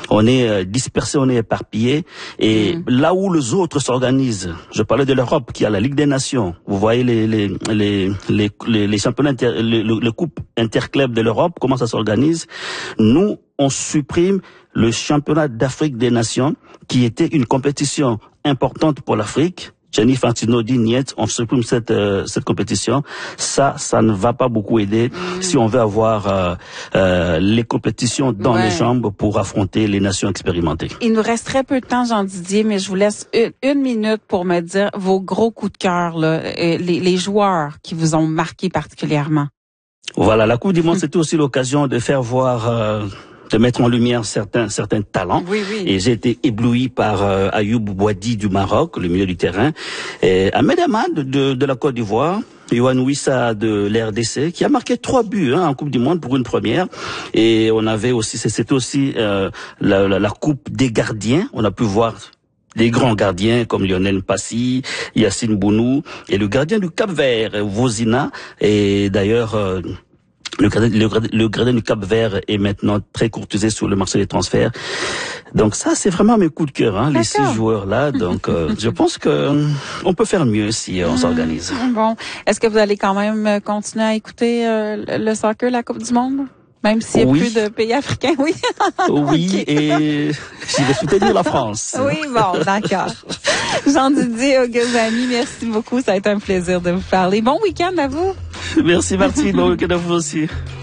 On est dispersé, on est éparpillé. Et là où les autres s'organisent, je parlais de l'Europe qui a la Ligue des Nations. Vous voyez les championnats, le coupe interclub de l'Europe, comment ça s'organise. Nous, on supprime le championnat d'Afrique des Nations, qui était une compétition importante pour l'Afrique. Gianni Infantino dit niet, on supprime cette compétition. Ça ne va pas beaucoup aider si on veut avoir les compétitions dans les jambes pour affronter les nations expérimentées. Il nous reste très peu de temps, Jean-Didier, mais je vous laisse une minute pour me dire vos gros coups de cœur, là, les joueurs qui vous ont marqué particulièrement. Voilà, la Coupe du Monde, c'était aussi l'occasion de faire voir de mettre en lumière certains talents. Oui. Et j'ai été ébloui par Ayoub Boadi du Maroc, le milieu du terrain, et Ahmed Hamad de la Côte d'Ivoire, Yohan Wissa de l'RDC, qui a marqué 3 buts en Coupe du Monde pour une première. Et on avait aussi, c'était aussi la Coupe des gardiens. On a pu voir des grands gardiens comme Lionel Passy, Yacine Bounou, et le gardien du Cap-Vert, Vozina, et d'ailleurs le gradin du Cap-Vert est maintenant très courtisé sur le marché des transferts. Donc ça, c'est vraiment mes coups de cœur, les 6 joueurs-là. Donc je pense que on peut faire mieux si on s'organise. Bon, est-ce que vous allez quand même continuer à écouter le soccer, la Coupe du Monde? Même s'il n'y a plus de pays africains, oui. Oui, et je vais soutenir la France. Oui, bon, d'accord. Jean-Didier Oguzani, merci beaucoup. Ça a été un plaisir de vous parler. Bon week-end à vous. Merci Martine, bon week-end à vous aussi.